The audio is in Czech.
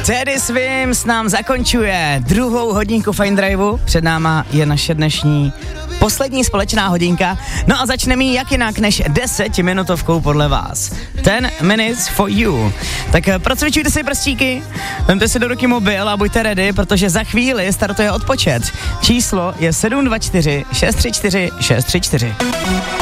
Teddy Swims nám zakončuje druhou hodinku Fine Driveu. Před náma je naše dnešní poslední společná hodinka. No a začneme jak jinak než 10minutovkou podle vás. 10 minutes for you. Tak procvičujte si prstíky, vemte si do ruky mobil a buďte ready, protože za chvíli startuje odpočet. Číslo je 724 634 634.